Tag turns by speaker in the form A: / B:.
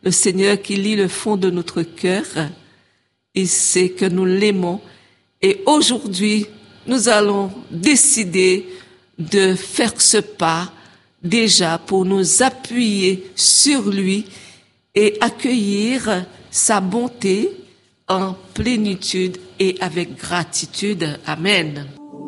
A: le Seigneur qui lit le fond de notre cœur. Il sait que nous l'aimons. Et aujourd'hui, nous allons décider de faire ce pas déjà pour nous appuyer sur lui et accueillir sa bonté en plénitude et avec gratitude. Amen.